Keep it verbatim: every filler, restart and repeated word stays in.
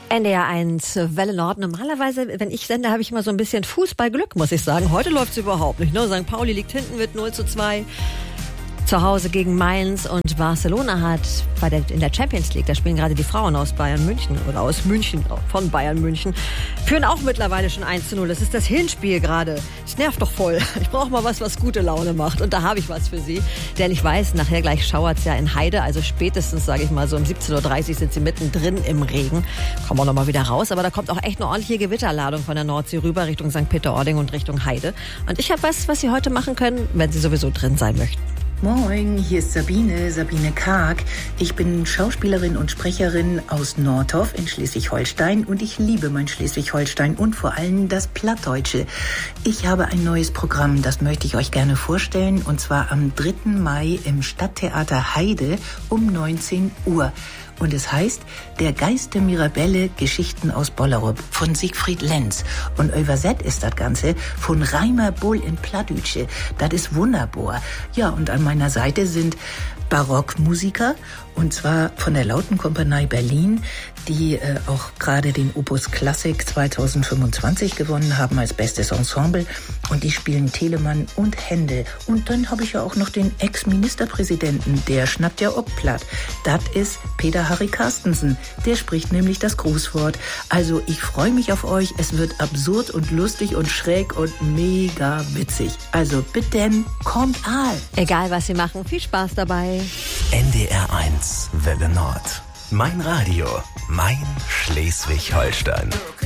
N D R eins, Welle Nord. Normalerweise, wenn ich sende, habe ich immer so ein bisschen Fußballglück, muss ich sagen. Heute läuft es überhaupt nicht. Ne? Sankt Pauli liegt hinten mit null zu zwei. Zu Hause gegen Mainz, und Barcelona hat bei der, in der Champions League, da spielen gerade die Frauen aus Bayern München oder aus München, von Bayern München, führen auch mittlerweile schon eins zu null. Das ist das Hinspiel gerade. Es nervt doch voll. Ich brauche mal was, was gute Laune macht. Und da habe ich was für Sie. Denn ich weiß, nachher gleich schauert es ja in Heide. Also spätestens, sage ich mal, so um siebzehn Uhr dreißig sind Sie mittendrin im Regen. Kommen wir noch mal wieder raus. Aber da kommt auch echt eine ordentliche Gewitterladung von der Nordsee rüber Richtung Sankt Peter-Ording und Richtung Heide. Und ich habe was, was Sie heute machen können, wenn Sie sowieso drin sein möchten. Moin, hier ist Sabine, Sabine Karg. Ich bin Schauspielerin und Sprecherin aus Nordhoff in Schleswig-Holstein und ich liebe mein Schleswig-Holstein und vor allem das Plattdeutsche. Ich habe ein neues Programm, das möchte ich euch gerne vorstellen, und zwar am dritten Mai im Stadttheater Heide um neunzehn Uhr. Und es heißt Der Geist der Mirabelle, Geschichten aus Bollerup von Siegfried Lenz. Und übersetzt ist das Ganze von Reimer Bull in Plattdütsche. Das ist wunderbar. Ja, und an meiner Seite sind Barockmusiker, und zwar von der Lautenkompanie Berlin, die äh, auch gerade den Opus Klassik zweitausendfünfundzwanzig gewonnen haben als bestes Ensemble, und die spielen Telemann und Händel. Und dann habe ich ja auch noch den Ex-Ministerpräsidenten, der schnappt ja ob platt. Das ist Peter Harry Carstensen, der spricht nämlich das Grußwort. Also ich freue mich auf euch, es wird absurd und lustig und schräg und mega witzig. Also bitte, kommt all. Egal was Sie machen, viel Spaß dabei. N D R eins, Welle Nord. Mein Radio, mein Schleswig-Holstein.